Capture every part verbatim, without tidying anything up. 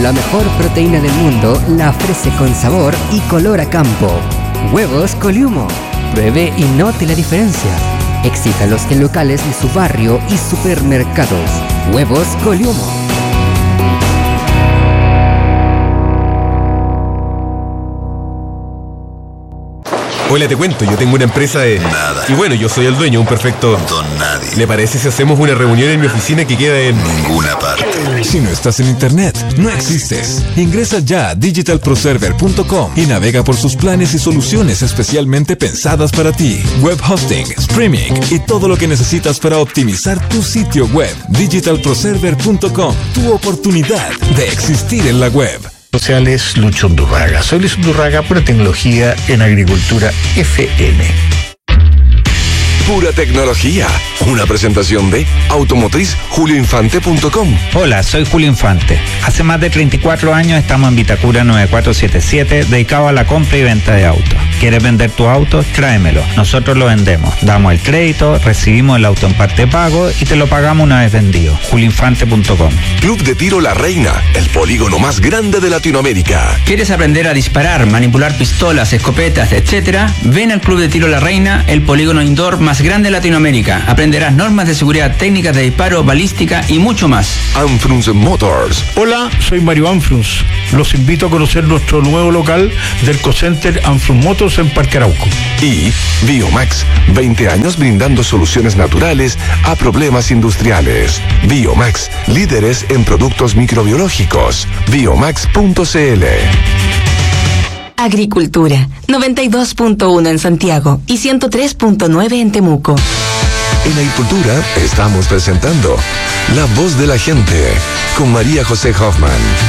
La mejor proteína del mundo la ofrece con sabor y color a campo. Huevos Coliumo. Pruebe y note la diferencia. Exítalos en locales de su barrio y supermercados. Huevos Coliumo. Hola, te cuento, yo tengo una empresa de... Nada. Y bueno, yo soy el dueño, un perfecto... Don nadie. ¿Le parece si hacemos una reunión en mi oficina que queda en... Ninguna parte. Si no estás en internet, no existes. Ingresa ya a digital pro server punto com y navega por sus planes y soluciones especialmente pensadas para ti. Web hosting, streaming y todo lo que necesitas para optimizar tu sitio web. digital pro server punto com, tu oportunidad de existir en la web. Sociales Lucho Undurraga. Soy Luis Undurraga, Pura Tecnología en Agricultura F M. Pura Tecnología, una presentación de automotriz julio infante punto com. Hola, soy Julio Infante. Hace más de treinta y cuatro años estamos en Vitacura nueve cuatro siete siete, dedicado a la compra y venta de autos. ¿Quieres vender tu auto? Tráemelo. Nosotros lo vendemos. Damos el crédito, recibimos el auto en parte pago y te lo pagamos una vez vendido. julio infante punto com. Club de Tiro La Reina, el polígono más grande de Latinoamérica. ¿Quieres aprender a disparar, manipular pistolas, escopetas, etcétera? Ven al Club de Tiro La Reina, el polígono indoor más grande de Latinoamérica. Aprenderás normas de seguridad, técnicas de disparo, balística y mucho más. Anfrunz Motors. Hola, soy Mario Anfrunz. Los invito a conocer nuestro nuevo local del Cocenter Anfrunz Motors en Parque Arauco. Y Biomax, veinte años brindando soluciones naturales a problemas industriales. Biomax, líderes en productos microbiológicos. biomax punto c l. Agricultura, noventa y dos punto uno en Santiago y ciento tres punto nueve en Temuco. En Agricultura estamos presentando La Voz de la Gente con María José Hoffman.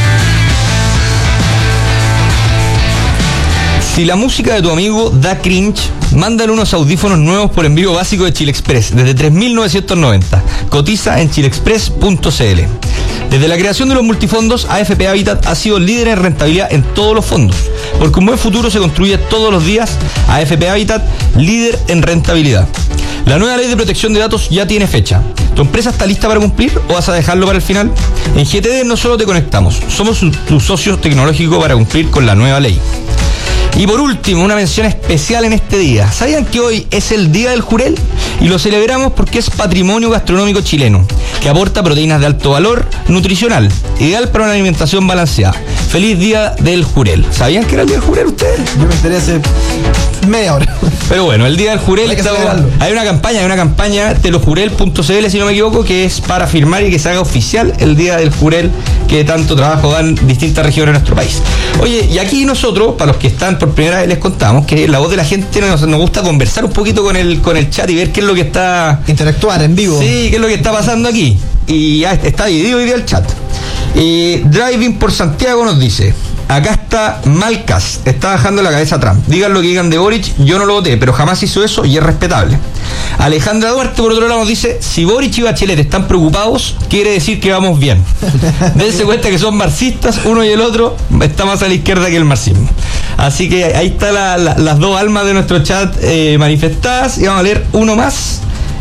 Si la música de tu amigo da cringe, mándale unos audífonos nuevos por envío básico de Chile Express desde tres mil novecientos noventa. Cotiza en chile express punto c l. Desde la creación de los multifondos, A F P Habitat ha sido líder en rentabilidad en todos los fondos. Porque un buen futuro se construye todos los días. A F P Habitat, líder en rentabilidad. La nueva ley de protección de datos ya tiene fecha. ¿Tu empresa está lista para cumplir o vas a dejarlo para el final? En G T D no solo te conectamos, somos tu socio tecnológico para cumplir con la nueva ley. Y por último, una mención especial en este día. ¿Sabían que hoy es el Día del Jurel? Y lo celebramos porque es patrimonio gastronómico chileno, que aporta proteínas de alto valor nutricional, ideal para una alimentación balanceada. Feliz Día del Jurel. ¿Sabían que era el Día del Jurel ustedes? Yo me enteré hace media hora. Pero bueno, el Día del Jurel, hay, está, hay una campaña, hay una campaña telojurel punto c l, si no me equivoco, que es para firmar y que se haga oficial el Día del Jurel, que tanto trabajo dan distintas regiones de nuestro país. Oye, y aquí nosotros, para los que están por primera vez, les contamos que La Voz de la Gente nos, nos gusta conversar un poquito con el, con el chat y ver qué es lo que está... Interactuar en vivo. Sí, qué es lo que está pasando aquí. Y ya está dividido hoy día el chat. Eh, Driving por Santiago nos dice: acá está Malcas, está bajando la cabeza a Trump. Digan lo que digan de Boric, yo no lo voté, pero jamás hizo eso y es respetable. Alejandra Duarte, por otro lado, nos dice: si Boric y Bachelet están preocupados, quiere decir que vamos bien. Dense cuenta que son marxistas, uno y el otro está más a la izquierda que el marxismo. Así que ahí están la, la, las dos almas de nuestro chat eh, manifestadas. Y vamos a leer uno más.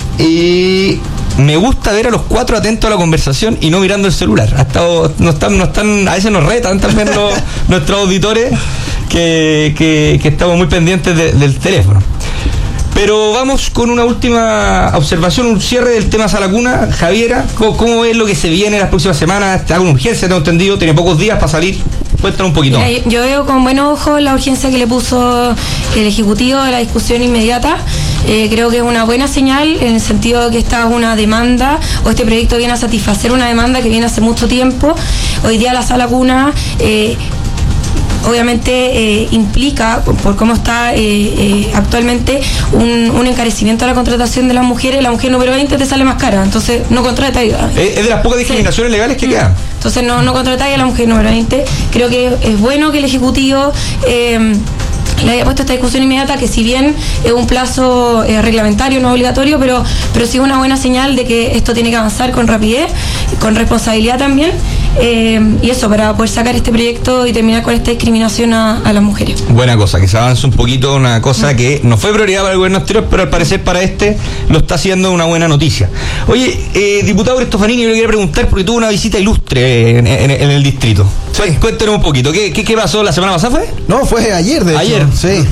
Y me gusta ver a los cuatro atentos a la conversación y no mirando el celular. Ha estado, no están, no están, a veces nos retan también los, nuestros auditores que, que, que estamos muy pendientes de, del teléfono. Pero vamos con una última observación, un cierre del tema Salacuna. Javiera, ¿cómo, cómo es lo que se viene las próximas semanas? Está con urgencia, tengo entendido, tiene pocos días para salir. Cuéntanos un poquito. Mira, yo veo con buenos ojos la urgencia que le puso el Ejecutivo de la discusión inmediata. Eh, creo que es una buena señal en el sentido de que esta es una demanda, o este proyecto viene a satisfacer una demanda que viene hace mucho tiempo. Hoy día la Sala Cuna eh, obviamente eh, implica, por, por cómo está eh, eh, actualmente, un, un encarecimiento de la contratación de las mujeres. La mujer número veinte te sale más cara, entonces no contrata. Es, es de las pocas discriminaciones sí. legales que quedan. Entonces no, no contratáis a la mujer número veinte. Creo que es bueno que el Ejecutivo eh, le haya puesto esta discusión inmediata, que si bien es un plazo eh, reglamentario, no obligatorio, pero, pero sí es una buena señal de que esto tiene que avanzar con rapidez, con responsabilidad también. Eh, y eso, para poder sacar este proyecto y terminar con esta discriminación a, a las mujeres. Buena cosa, que se avance un poquito, una cosa que no fue prioridad para el gobierno anterior, pero al parecer para este lo está haciendo una buena noticia. Oye, eh, diputado Cristofanini, yo le quería preguntar, porque tuvo una visita ilustre en, en, en el distrito. Sí, Sí. Cuéntenos un poquito, ¿qué, qué, qué pasó la semana pasada? ¿Fue? No, fue ayer, de hecho. Ayer. Sí.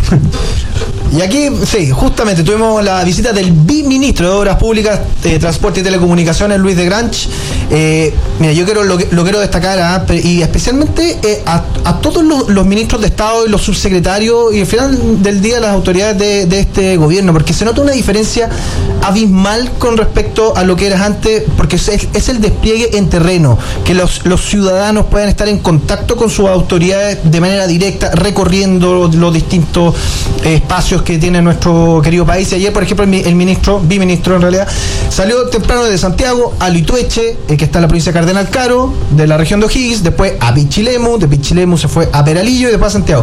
Y aquí, sí, justamente tuvimos la visita del biministro de Obras Públicas, eh, Transporte y Telecomunicaciones, Luis de Granch. Eh, mira, yo quiero, lo, lo quiero destacar, ¿eh? y especialmente eh, a, a todos los, los ministros de Estado y los subsecretarios y al final del día las autoridades de, de este gobierno, porque se nota una diferencia abismal con respecto a lo que era antes, porque es, es el despliegue en terreno, que los, los ciudadanos puedan estar en contacto con sus autoridades de manera directa, recorriendo los, los distintos eh, espacios que tiene nuestro querido país. Y ayer, por ejemplo, el, el ministro, biministro en realidad, salió temprano de Santiago a Litueche, eh, que está en la provincia de Cardenal Caro, de la región de O'Higgins, después a Pichilemu, de Pichilemu se fue a Peralillo y después a Santiago.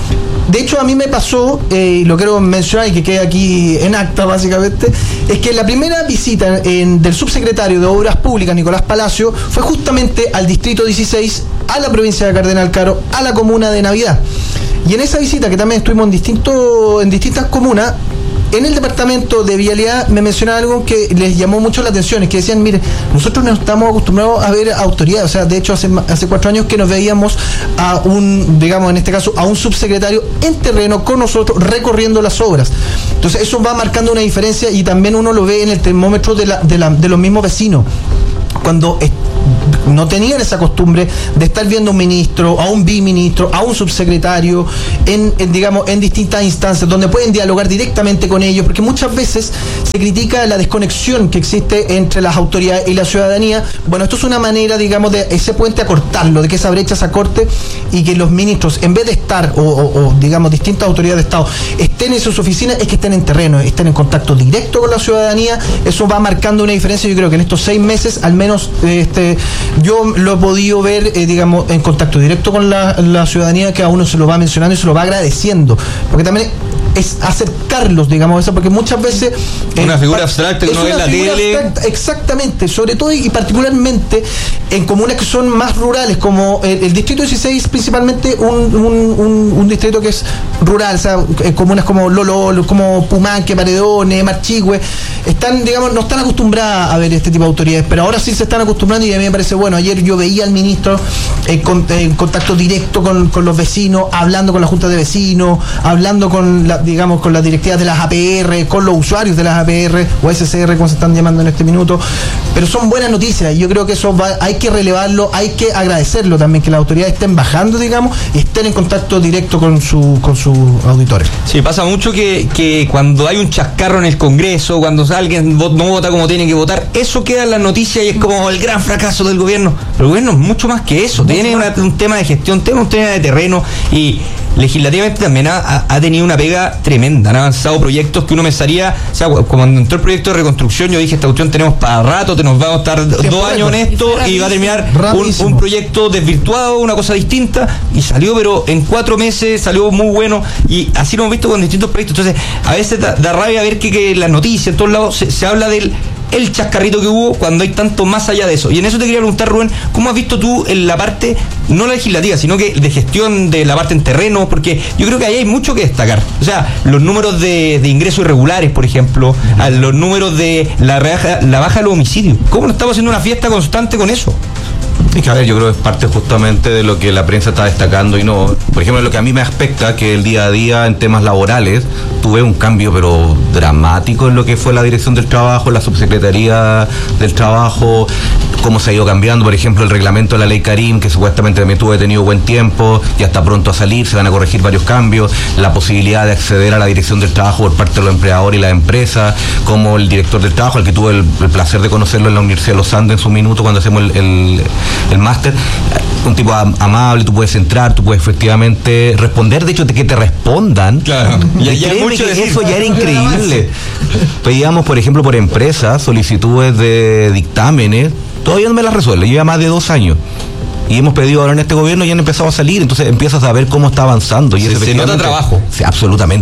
De hecho, a mí me pasó, eh, y lo quiero mencionar y que quede aquí en acta básicamente, es que la primera visita en, del subsecretario de Obras Públicas, Nicolás Palacio, fue justamente al distrito dieciséis, a la provincia de Cardenal Caro, a la comuna de Navidad. Y en esa visita, que también estuvimos en, distinto, en distintas comunas, en el departamento de vialidad me mencionaba algo que les llamó mucho la atención, es que decían, mire, nosotros no estamos acostumbrados a ver autoridades, o sea, de hecho hace, hace cuatro años que nos veíamos a un, digamos en este caso, a un subsecretario en terreno con nosotros recorriendo las obras. Entonces eso va marcando una diferencia y también uno lo ve en el termómetro de, la, de, la, de los mismos vecinos. Cuando est- no tenían esa costumbre de estar viendo a un ministro, a un biministro, a un subsecretario, en, en digamos, en distintas instancias, donde pueden dialogar directamente con ellos, porque muchas veces se critica la desconexión que existe entre las autoridades y la ciudadanía. Bueno, esto es una manera, digamos, de ese puente acortarlo, de que esa brecha se acorte y que los ministros, en vez de estar, o, o, o digamos, distintas autoridades de Estado, estén en sus oficinas, es que estén en terreno, estén en contacto directo con la ciudadanía. Eso va marcando una diferencia. Yo creo que en estos seis meses, al menos, este yo lo he podido ver, eh, digamos, en contacto directo con la, la ciudadanía, que a uno se lo va mencionando y se lo va agradeciendo, porque también es acercarlos, digamos, eso, porque muchas veces una eh, figura pa- abstracta que es uno ve en una la figura tele. abstracta, exactamente, sobre todo y particularmente en comunas que son más rurales, como el, el distrito dieciséis, principalmente un, un, un, un distrito que es rural, o sea, eh, comunas como Lolo, como Pumanque, Paredones, Marchigüe, están, digamos, no están acostumbradas a ver este tipo de autoridades, pero ahora sí se están acostumbrando y a mí me parece bueno. Ayer yo veía al ministro en, con, en contacto directo con, con los vecinos, hablando con la junta de vecinos, hablando con la, digamos, con las directivas de las A P R, con los usuarios de las A P R o S C R, como se están llamando en este minuto. Pero son buenas noticias y yo creo que eso va, hay que relevarlo, hay que agradecerlo también, que las autoridades estén bajando, digamos, y estén en contacto directo con su con sus auditores. Sí, pasa mucho que, que cuando hay un chascarro en el Congreso, cuando alguien no vota como tiene que votar, eso queda en las noticias y es como el gran fracaso del gobierno. Pero el gobierno es mucho más que eso, tiene una, un tema de gestión, tiene un tema de terreno y legislativamente también ha, ha tenido una pega tremenda. Han avanzado proyectos que uno pensaría, o sea, cuando entró el proyecto de reconstrucción, yo dije, esta cuestión tenemos para rato, te nos vamos a estar dos años en esto y va a terminar un, un proyecto desvirtuado, una cosa distinta, y salió, pero en cuatro meses salió muy bueno, y así lo hemos visto con distintos proyectos. Entonces, a veces da, da rabia ver que, que las noticias en todos lados se, se habla del el chascarrito que hubo cuando hay tanto más allá de eso. Y en eso te quería preguntar, Rubén, ¿cómo has visto tú en la parte, no legislativa, sino que de gestión de la parte en terreno? Porque yo creo que ahí hay mucho que destacar. O sea, los números de, de ingresos irregulares, por ejemplo, a los números de la, rebaja, la baja de los homicidios. ¿Cómo no estamos haciendo una fiesta constante con eso? Es que, a ver, yo creo que es parte justamente de lo que la prensa está destacando y no, por ejemplo, lo que a mí me aspecta que el día a día en temas laborales tuve un cambio pero dramático en lo que fue la dirección del trabajo, la subsecretaría del trabajo, cómo se ha ido cambiando, por ejemplo, el reglamento de la ley Karim, que supuestamente también tuvo detenido buen tiempo, ya está pronto a salir, se van a corregir varios cambios, la posibilidad de acceder a la dirección del trabajo por parte de los empleadores y las empresas, como el director del trabajo, al que tuve el, el placer de conocerlo en la Universidad de los Andes en su minuto cuando hacemos el, el el máster, un tipo am- amable, tú puedes entrar, tú puedes efectivamente responder, de hecho, de que te respondan. Claro. Y ya hay mucho que eso ya era increíble. Pedíamos, por ejemplo, por empresas, solicitudes de dictámenes, todavía no me las resuelve, lleva más de dos años. Y hemos pedido ahora en este gobierno y han empezado a salir, entonces empiezas a ver cómo está avanzando. Y se, eso se nota trabajo. Sí, absolutamente.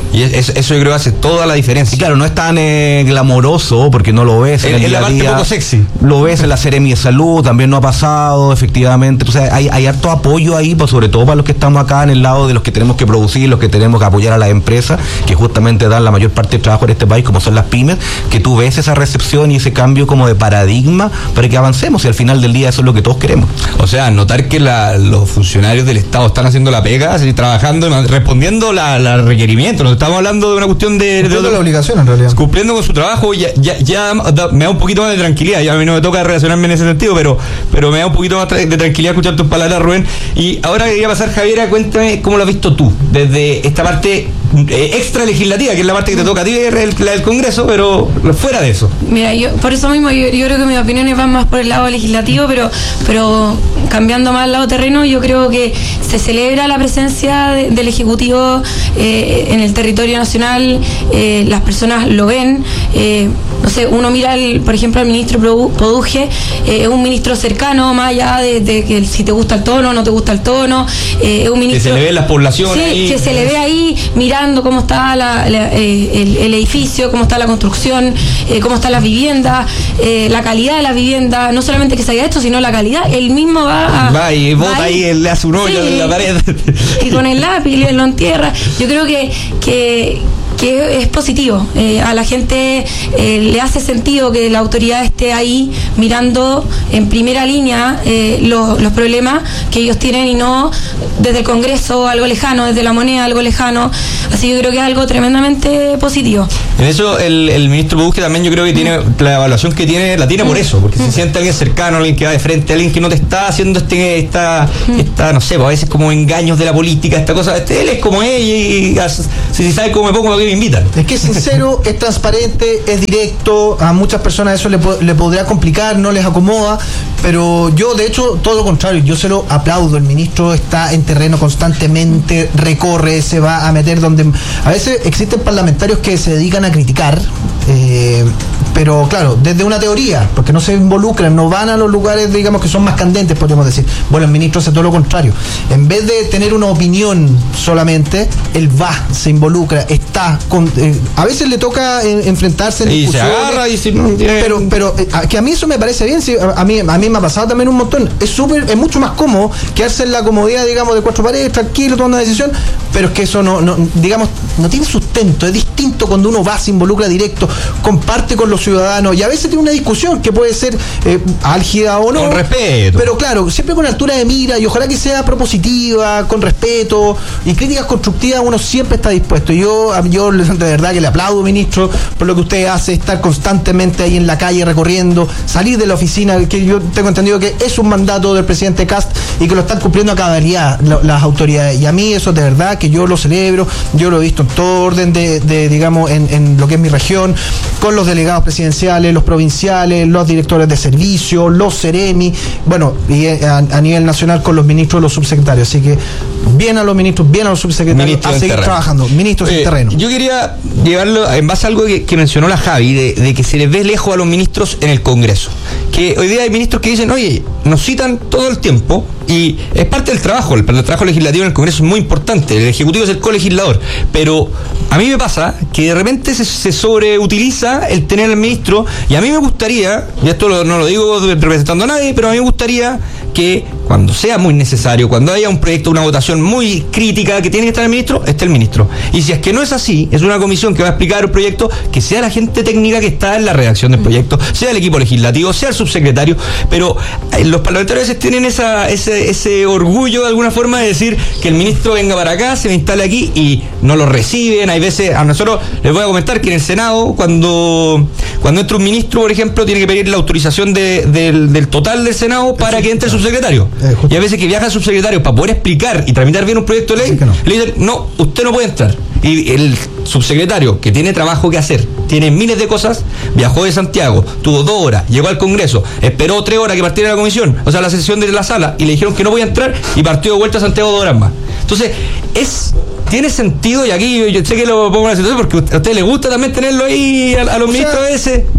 Y es, eso yo creo que hace toda la diferencia. Y claro, no es tan eh, glamoroso porque no lo ves en, en el día la parte a día. poco sexy. Lo ves en la Seremi de Salud, también no ha pasado, efectivamente. O sea, hay, hay harto apoyo ahí, pues, sobre todo para los que estamos acá en el lado de los que tenemos que producir, los que tenemos que apoyar a las empresas, que justamente dan la mayor parte del trabajo en este país, como son las pymes, que tú ves esa recepción y ese cambio como de paradigma para que avancemos, y al final del día eso es lo que todos queremos. O sea, notar que la, los funcionarios del Estado están haciendo la pega, así, trabajando, respondiendo la, la requerimientos. Nos estamos hablando de una cuestión de... Cumpliendo de, de la obligación, en realidad. Cumpliendo con su trabajo, ya, ya, ya da, me da un poquito más de tranquilidad. Ya a mí no me toca relacionarme en ese sentido, pero, pero me da un poquito más de tranquilidad escuchar tus palabras, Rubén. Y ahora quería pasar, Javiera, cuéntame cómo lo has visto tú, desde esta parte eh, extra legislativa, que es la parte que te toca a ti, la del Congreso, pero fuera de eso. Mira, yo por eso mismo yo, yo creo que mis opiniones van más por el lado legislativo, pero, pero cambiando más al lado terreno, yo creo que se celebra la presencia de, del Ejecutivo eh, en el territorio nacional, eh, las personas lo ven, eh, no sé, uno mira, el, por ejemplo, al ministro Poduje, eh, es un ministro cercano, más allá de, de que si te gusta el tono o no te gusta el tono, eh, es un ministro... Que se le ve en las poblaciones. Sí, ahí. Que se le ve ahí mirando cómo está la, la, eh, el, el edificio, cómo está la construcción, eh, cómo están las viviendas, eh, la calidad de las viviendas, no solamente que se haya esto, sino la calidad, él mismo va a... Va y bota ahí, él le hace un hoyo sí, en la pared. Y con el lápiz lo entierra. Yo creo que... que que es positivo, eh, a la gente eh, le hace sentido que la autoridad esté ahí mirando en primera línea eh, los, los problemas que ellos tienen y no desde el Congreso algo lejano, desde la moneda algo lejano, así que yo creo que es algo tremendamente positivo. En eso el, el ministro Poduje también yo creo que tiene la evaluación que tiene, la tiene por eso, porque se siente alguien cercano, alguien que va de frente, alguien que no te está haciendo este esta, esta no sé, a veces como engaños de la política, esta cosa, este, él es como ella y, y si sabe cómo me pongo, lo que me invitan. Es que es sincero, es transparente, es directo, a muchas personas eso le, le podría complicar, no les acomoda, pero yo de hecho todo lo contrario, yo se lo aplaudo, el ministro está en terreno constantemente, recorre, se va a meter donde... A veces existen parlamentarios que se dedican a criticar, eh, pero claro, desde una teoría, porque no se involucran, no van a los lugares, digamos, que son más candentes, podríamos decir. Bueno, el ministro hace todo lo contrario. En vez de tener una opinión solamente, él va, se involucra, está con... Eh, a veces le toca eh, enfrentarse en y discusiones, se agarra y si no tiene... pero, pero eh, que a mí eso me parece bien, sí, a, mí, a mí me ha pasado también un montón. Es súper, es mucho más cómodo quedarse en la comodidad, digamos, de cuatro paredes, tranquilo, tomando una decisión, pero es que eso no, no, digamos, no tiene sustento. Es distinto cuando uno va, se involucra directo, comparte con los ciudadanos y a veces tiene una discusión que puede ser eh, álgida o no. Con respeto. Pero claro, siempre con altura de mira y ojalá que sea propositiva, con respeto y críticas constructivas, uno siempre está dispuesto. Yo, yo de verdad que le aplaudo, ministro, por lo que usted hace, estar constantemente ahí en la calle recorriendo, salir de la oficina, que yo tengo entendido que es un mandato del presidente Kast y que lo están cumpliendo a cabalidad las autoridades. Y a mí eso de verdad que yo lo celebro, yo lo he visto en todo orden de, de digamos, en, en lo que es mi región, con los delegados presidenciales, los provinciales, los directores de servicio, los Seremi, bueno, y a, a nivel nacional con los ministros y los subsecretarios. Así que bien a los ministros, bien a los subsecretarios, Ministro a seguir terreno. trabajando, ministros eh, en terreno. Yo quería llevarlo en base a algo que, que mencionó la Javi, de, de que se les ve lejos a los ministros en el Congreso. Que hoy día hay ministros que dicen, oye, nos citan todo el tiempo y es parte del trabajo, el, el trabajo legislativo en el Congreso es muy importante, el Ejecutivo es el colegislador, pero a mí me pasa que de repente se, se sobreutiliza el tener al ministro y a mí me gustaría, y esto lo, no lo digo representando a nadie, pero a mí me gustaría que cuando sea muy necesario, cuando haya un proyecto, una votación muy crítica que tiene que estar el ministro, esté el ministro. Y si es que no es así, es una comisión que va a explicar un proyecto, que sea la gente técnica que está en la redacción del proyecto, sea el equipo legislativo, sea el subsecretario, pero los parlamentarios a veces tienen esa, ese, ese orgullo de alguna forma de decir que el ministro venga para acá, se me instale aquí y no lo reciben. Hay veces, a nosotros les voy a comentar que en el Senado, cuando, cuando entra un ministro, por ejemplo, tiene que pedir la autorización de, del, del total del Senado para que entre el subsecretario. Y a veces que viaja el subsecretario para poder explicar y tramitar bien un proyecto de ley, no. le dicen, no, usted no puede entrar. Y el subsecretario, que tiene trabajo que hacer, tiene miles de cosas, viajó de Santiago, tuvo dos horas, llegó al Congreso, esperó tres horas que partiera la comisión, o sea, la sesión de la sala, y le dijeron que no podía entrar y partió de vuelta a Santiago dos horas más. Entonces, es... tiene sentido, y aquí yo, yo sé que lo pongo en la situación porque a usted le gusta también tenerlo ahí a, a los o ministros sea, ese.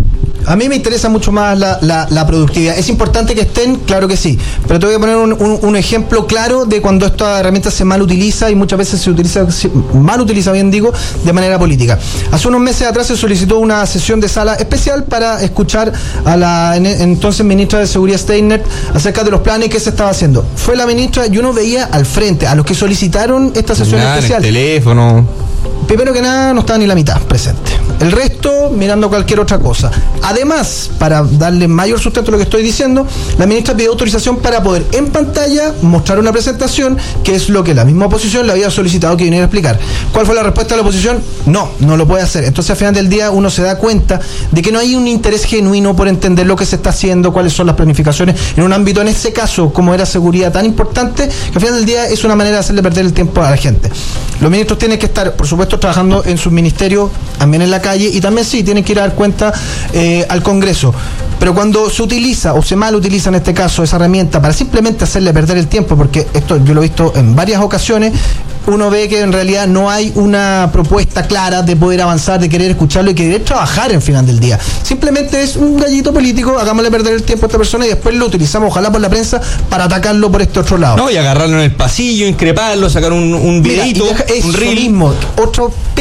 A mí me interesa mucho más la, la, la productividad. ¿Es importante que estén? Claro que sí. Pero te voy a poner un, un, un ejemplo claro de cuando esta herramienta se mal utiliza y muchas veces se utiliza, mal utiliza, bien digo, de manera política. Hace unos meses atrás se solicitó una sesión de sala especial para escuchar a la entonces ministra de Seguridad Steiner acerca de los planes que se estaba haciendo. Fue la ministra y uno veía al frente a los que solicitaron esta sesión Nada, especial. En el teléfono. Primero que nada, no estaba ni la mitad presente. El resto mirando cualquier otra cosa. Además, para darle mayor sustento a lo que estoy diciendo, la ministra pidió autorización para poder en pantalla mostrar una presentación, que es lo que la misma oposición le había solicitado que viniera a explicar. ¿Cuál fue la respuesta de la oposición? No, no lo puede hacer. Entonces, al final del día, uno se da cuenta de que no hay un interés genuino por entender lo que se está haciendo, cuáles son las planificaciones en un ámbito, en ese caso, como era seguridad tan importante, que al final del día es una manera de hacerle perder el tiempo a la gente. Los ministros tienen que estar, por supuesto, trabajando en sus ministerios, también en la calle, y también sí, tienen que ir a dar cuenta eh, al Congreso. Pero cuando se utiliza, o se mal utiliza en este caso, esa herramienta para simplemente hacerle perder el tiempo, porque esto yo lo he visto en varias ocasiones, uno ve que en realidad no hay una propuesta clara de poder avanzar, de querer escucharlo y querer trabajar en final del día. Simplemente es un gallito político, hagámosle perder el tiempo a esta persona y después lo utilizamos, ojalá por la prensa, para atacarlo por este otro lado. No, y agarrarlo en el pasillo, increparlo, sacar un, un videito, un reel. Mismo. Otra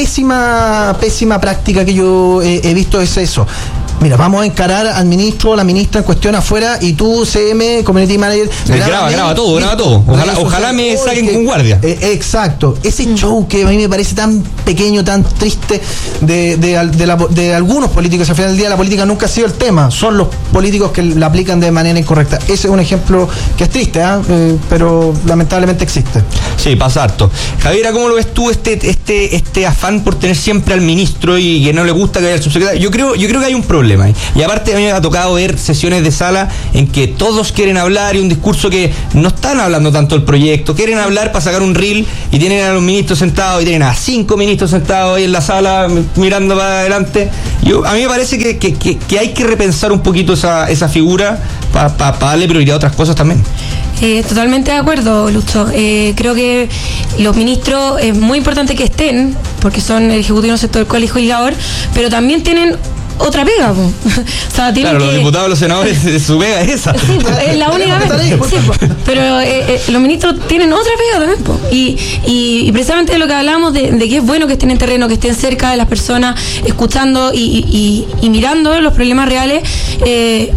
pésima, pésima práctica que yo he, he visto es eso. Mira, vamos a encarar al ministro o la ministra en cuestión afuera y tú, C M, Community Manager... Graba, graba, graba todo, graba todo. Ojalá, ojalá me saquen con guardia. Eh, exacto. Ese show que a mí me parece tan pequeño, tan triste de, de, de, la, de algunos políticos. Al final del día la política nunca ha sido el tema. Son los políticos que la aplican de manera incorrecta. Ese es un ejemplo que es triste, ¿eh? Eh, pero lamentablemente existe. Sí, pasa harto. Javiera, ¿cómo lo ves tú este, este, este afán por tener siempre al ministro y que no le gusta que haya el subsecretario? Yo creo, yo creo que hay un problema. Y aparte a mí me ha tocado ver sesiones de sala en que todos quieren hablar y un discurso que no están hablando tanto del proyecto, quieren hablar para sacar un reel y tienen a los ministros sentados y tienen a cinco ministros sentados ahí en la sala mirando para adelante. Yo, a mí me parece que, que, que, que hay que repensar un poquito esa, esa figura para pa, pa darle prioridad a otras cosas también. Eh, totalmente de acuerdo, Lucho. Eh, creo que los ministros es muy importante que estén, porque son el ejecutivo del sector del colegio legislador, pero también tienen otra pega, po. O sea, claro, que... los diputados, los senadores, su pega es esa. Sí, po, es la única vez. Sí, po. Pero eh, eh, los ministros tienen otra pega también, po. Y, y, y precisamente de lo que hablamos, de, de que es bueno que estén en terreno, que estén cerca de las personas, escuchando y, y, y, y mirando los problemas reales. Eh,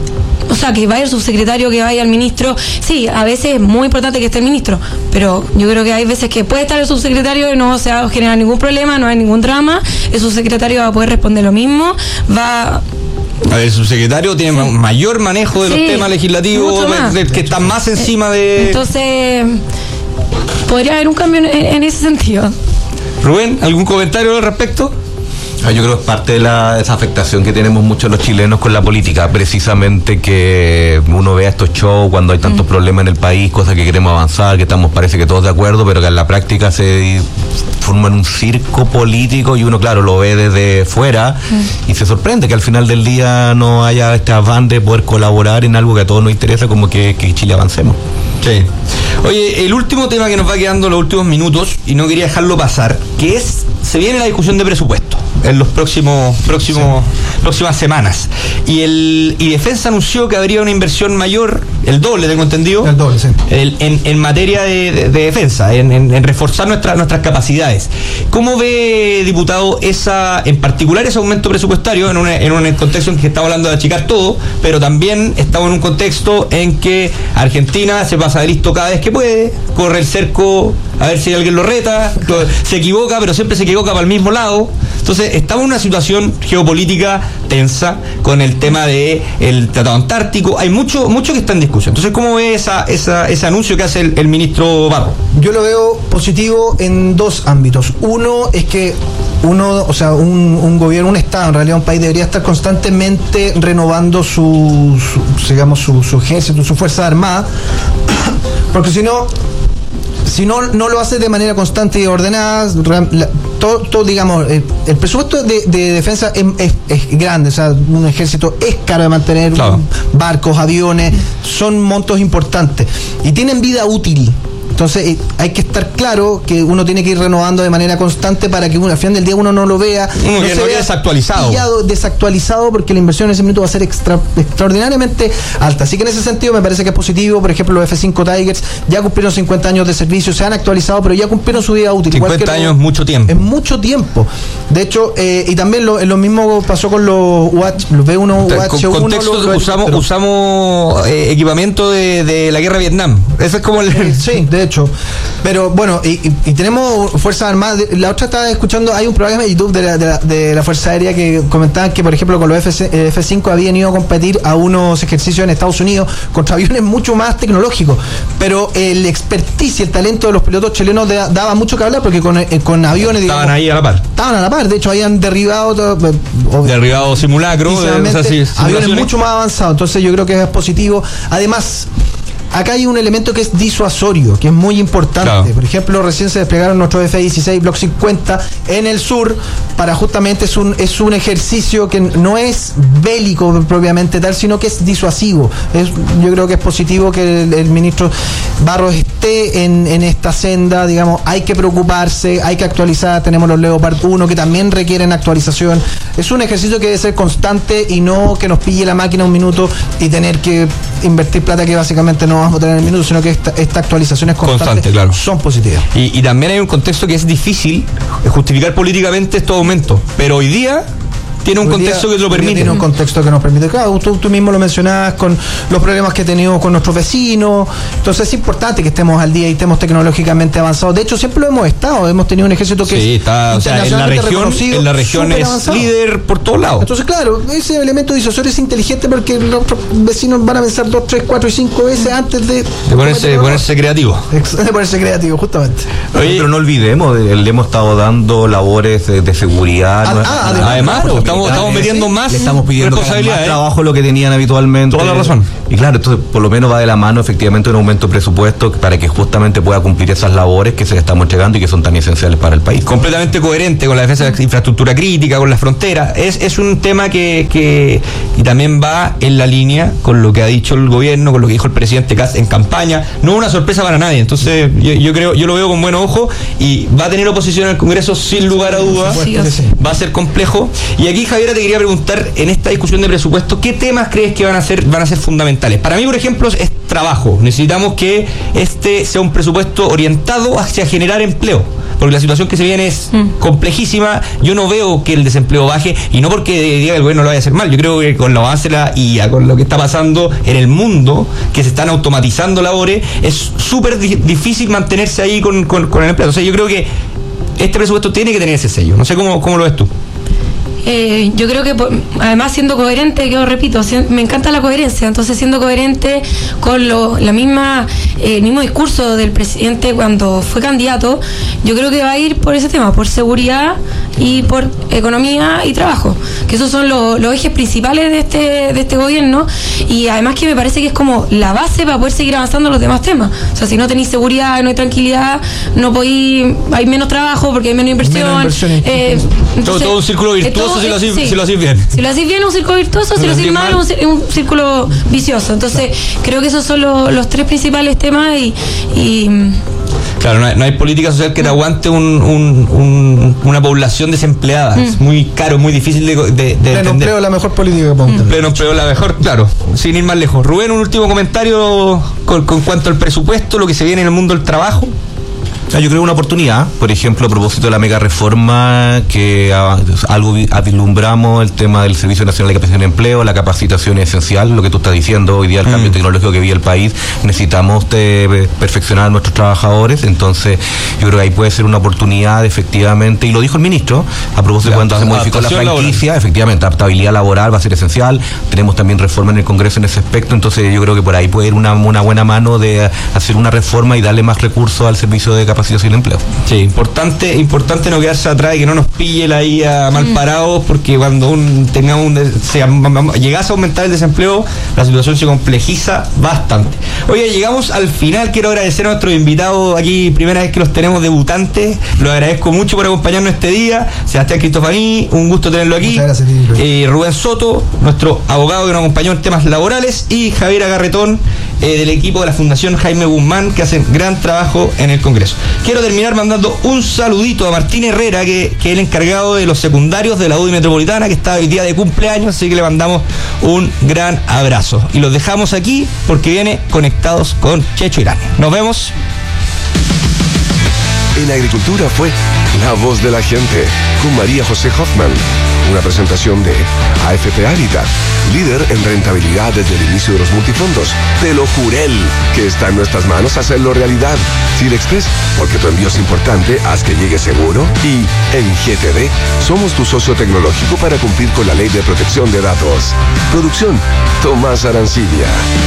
O sea, que vaya el subsecretario, que vaya el ministro. Sí, a veces es muy importante que esté el ministro, pero yo creo que hay veces que puede estar el subsecretario y no se va a generar ningún problema, no hay ningún drama. El subsecretario va a poder responder lo mismo, va... A ver, el subsecretario tiene sí. mayor manejo de sí, los temas legislativos, del que está más encima de... Entonces, podría haber un cambio en, en ese sentido. Rubén, ¿algún comentario al respecto? Yo creo que es parte de la, esa afectación que tenemos muchos los chilenos con la política, precisamente que uno vea estos shows cuando hay tantos mm. problemas en el país, cosas que queremos avanzar, que estamos parece que todos de acuerdo, pero que en la práctica se forman un circo político y uno, claro, lo ve desde fuera mm. y se sorprende que al final del día no haya este afán de poder colaborar en algo que a todos nos interesa, como que, que Chile avancemos. Sí. Oye, el último tema que nos va quedando en los últimos minutos, y no quería dejarlo pasar, que es, se viene la discusión de presupuesto en los próximos próximos sí. próximas semanas. Y el y Defensa anunció que habría una inversión mayor, el doble, tengo entendido. El doble, sí. El, en, en materia de, de, de defensa, en, en, en reforzar nuestra, nuestras capacidades. ¿Cómo ve, diputado, esa, en particular ese aumento presupuestario en, una, en un contexto en que estamos hablando de achicar todo, pero también estamos en un contexto en que Argentina se pasa de listo cada vez que puede, corre el cerco a ver si alguien lo reta, se equivoca, pero siempre se equivoca para el mismo lado? Entonces, estamos en una situación geopolítica tensa con el tema de el Tratado Antártico. Hay mucho mucho que está en discusión. Entonces, ¿cómo ve esa, esa, ese anuncio que hace el, el ministro Barro? Yo lo veo positivo en dos ámbitos. Uno es que uno, o sea, un, un gobierno, un Estado, en realidad un país debería estar constantemente renovando su, su digamos, su, su ejército, su fuerza armada, porque si no... Si no, no lo hace de manera constante y ordenada, todo, todo digamos, el, el presupuesto de, de defensa es, es, es grande, o sea, un ejército es caro de mantener, claro. Barcos, aviones, son montos importantes y tienen vida útil. Entonces eh, hay que estar claro que uno tiene que ir renovando de manera constante para que uno, al final del día uno no lo vea, uno no que se no vea desactualizado. pillado, desactualizado, porque la inversión en ese minuto va a ser extra, extraordinariamente alta. Así que en ese sentido me parece que es positivo. Por ejemplo, los F cinco Tigers ya cumplieron cincuenta años de servicio, se han actualizado, pero ya cumplieron su vida útil. cincuenta años es mucho tiempo. Es mucho tiempo. De hecho, eh, y también lo, lo mismo pasó con los, U H, los B uno U H uno. Contexto, lo, lo usamos, pero... usamos eh, equipamiento de, de la guerra de Vietnam. Ese es como el... Eh, sí, de hecho. Pero bueno, y, y, y tenemos Fuerzas Armadas. La otra estaba escuchando, hay un programa de YouTube de la, de la, de la Fuerza Aérea que comentaban que, por ejemplo, con los F cinco habían ido a competir a unos ejercicios en Estados Unidos contra aviones mucho más tecnológicos. Pero el expertise y el talento de los pilotos chilenos de, daba mucho que hablar, porque con, eh, con aviones, digamos, estaban ahí a la par. Estaban a la par. De hecho, habían derribado todo, o, derribado simulacro, o sea, sí, aviones mucho más avanzados. Entonces yo creo que es positivo. Además, acá hay un elemento que es disuasorio, que es muy importante. Claro. Por ejemplo, recién se desplegaron nuestros F dieciséis Block cincuenta en el sur, para justamente es un, es un ejercicio que no es bélico propiamente tal, sino que es disuasivo. Es, yo creo que es positivo que el, el ministro Barros esté en, en esta senda, digamos, hay que preocuparse, hay que actualizar. Tenemos los Leopard uno que también requieren actualización. Es un ejercicio que debe ser constante y no que nos pille la máquina un minuto y tener que invertir plata que básicamente no vamos a tener en el minuto, sino que esta, esta actualizaciones constantes Constante, claro. son positivas. Y, y también hay un contexto que es difícil justificar políticamente estos aumentos, pero hoy día tiene un hoy contexto día, que te lo permite. Tiene un contexto que nos permite. Claro, tú, tú mismo lo mencionabas con los problemas que tenemos con nuestros vecinos. Entonces es importante que estemos al día y estemos tecnológicamente avanzados. De hecho, siempre lo hemos estado. Hemos tenido un ejército que sí, está, o sea, en la región, en la región es avanzado. Líder por todos lados. Entonces, claro, ese elemento disuasorio es inteligente porque los vecinos van a pensar dos, tres, cuatro y cinco veces antes de, de ponerse, ponerse creativo. De ponerse creativo, justamente. Oye, pero no olvidemos, le hemos estado dando labores de, de seguridad. Ah, no, ah, además, además no, estamos, estamos metiendo más, le estamos pidiendo responsabilidad, más ¿eh? trabajo lo que tenían habitualmente. Toda la razón. Y claro, entonces por lo menos va de la mano efectivamente un aumento de presupuesto para que justamente pueda cumplir esas labores que se le estamos entregando y que son tan esenciales para el país. Completamente coherente con la defensa de la infraestructura crítica, con las fronteras. Es, es un tema que, que y también va en la línea con lo que ha dicho el gobierno, con lo que dijo el presidente Kast en campaña. No es una sorpresa para nadie. Entonces yo, yo creo, yo lo veo con buen ojo y va a tener oposición en el Congreso sin lugar a dudas. Sí, sí. Va a ser complejo. Y aquí, Javiera, te quería preguntar, en esta discusión de presupuesto, ¿qué temas crees que van a ser, van a ser fundamentales? Para mí, por ejemplo, es trabajo. Necesitamos que este sea un presupuesto orientado hacia generar empleo, porque la situación que se viene es mm. complejísima. Yo no veo que el desempleo baje, y no porque diga que el gobierno lo vaya a hacer mal. Yo creo que con la avance de la I A, con lo que está pasando en el mundo, que se están automatizando labores, es súper di- difícil mantenerse ahí con, con, con el empleo. O sea, yo creo que este presupuesto tiene que tener ese sello. No sé cómo, cómo lo ves tú. Eh, yo creo que además siendo coherente, que os repito, me encanta la coherencia, entonces siendo coherente con lo, la misma eh, el mismo discurso del presidente cuando fue candidato, yo creo que va a ir por ese tema, por seguridad y por economía y trabajo, que esos son los, los ejes principales de este de este gobierno, y además que me parece que es como la base para poder seguir avanzando en los demás temas. O sea, si no tenéis seguridad, no hay tranquilidad, no podéis, hay menos trabajo porque hay menos inversión, menos inversión eh, entonces, todo, todo un círculo virtuoso. Si lo, hacís, sí. si lo hacís bien. Si lo hacís bien, un círculo virtuoso. Si, si lo hacís mal, mal. Un, un círculo vicioso. Entonces, claro, creo que esos son los, los tres principales temas. Y, y claro, no hay, no hay política social que te aguante un, un, un, una población desempleada. Mm. Es muy caro, muy difícil de, de, de Pleno entender. empleo es la mejor política para mm. Pleno empleo es la mejor, claro. Sin ir más lejos. Rubén, un último comentario con, con cuanto al presupuesto, lo que se viene en el mundo del trabajo. Yo creo una oportunidad, por ejemplo, a propósito de la mega reforma, que a, algo vislumbramos el tema del Servicio Nacional de Capacitación de Empleo, la capacitación es esencial, lo que tú estás diciendo, hoy día el mm. cambio tecnológico que vive el país, necesitamos de perfeccionar a nuestros trabajadores, entonces yo creo que ahí puede ser una oportunidad efectivamente, y lo dijo el ministro, a propósito de cuando se modificó la franquicia, laboral. Efectivamente, adaptabilidad laboral va a ser esencial, tenemos también reforma en el Congreso en ese aspecto, entonces yo creo que por ahí puede ir una, una buena mano de hacer una reforma y darle más recursos al servicio de capacitación capacitación y empleo. Sí, importante, importante no quedarse atrás y que no nos pille la I A mal parados, porque cuando un tengamos un se, llegase a aumentar el desempleo, la situación se complejiza bastante. Oye, llegamos al final. Quiero agradecer a nuestros invitados aquí, primera vez que los tenemos debutantes. Los agradezco mucho por acompañarnos este día. Sebastián Cristofaní, un gusto tenerlo aquí. Muchas gracias, eh, Rubén Soto, nuestro abogado que nos acompañó en temas laborales, y Javiera Garretón, eh, del equipo de la Fundación Jaime Guzmán, que hacen gran trabajo en el Congreso. Quiero terminar mandando un saludito a Martín Herrera, que, que es el encargado de los secundarios de la U D I Metropolitana, que está hoy día de cumpleaños, así que le mandamos un gran abrazo. Y los dejamos aquí porque viene Conectados con Checho Irán. Nos vemos. En Agricultura fue La Voz de la Gente, con María José Hoffman. Una presentación de A F P Habitat, líder en rentabilidad desde el inicio de los multifondos. Te lo jurel, que está en nuestras manos hacerlo realidad. Chile Express, porque tu envío es importante, haz que llegue seguro. Y en G T D, somos tu socio tecnológico para cumplir con la ley de protección de datos. Producción, Tomás Arancibia.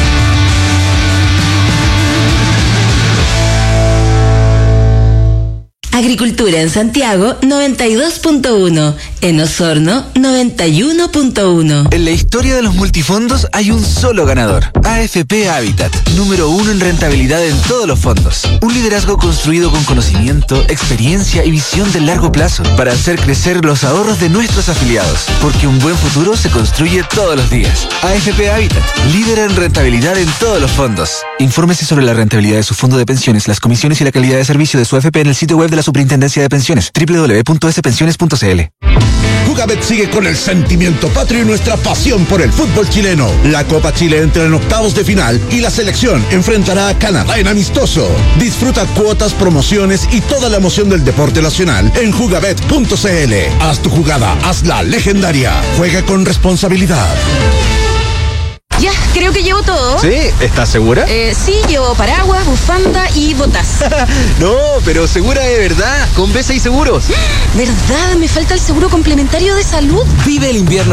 Agricultura en Santiago noventa y dos punto uno, en Osorno noventa y uno punto uno. En la historia de los multifondos hay un solo ganador, A F P Habitat, número uno en rentabilidad en todos los fondos. Un liderazgo construido con conocimiento, experiencia y visión de largo plazo para hacer crecer los ahorros de nuestros afiliados, porque un buen futuro se construye todos los días. A F P Habitat, líder en rentabilidad en todos los fondos. Infórmese sobre la rentabilidad de su fondo de pensiones, las comisiones y la calidad de servicio de su A F P en el sitio web de la Superintendencia de Pensiones, doble u doble u doble u punto s pensiones punto c l. Jugabet sigue con el sentimiento patrio y nuestra pasión por el fútbol chileno. La Copa Chile entra en octavos de final y la selección enfrentará a Canadá en amistoso. Disfruta cuotas, promociones y toda la emoción del deporte nacional en jugabet punto c l. Haz tu jugada, hazla legendaria. Juega con responsabilidad. Ya, creo que llevo todo. ¿Sí? ¿Estás segura? Eh, sí, llevo paraguas, bufanda y botas. No, pero segura de verdad, con B C I Seguros. ¿Verdad? Me falta el seguro complementario de salud. Vive el invierno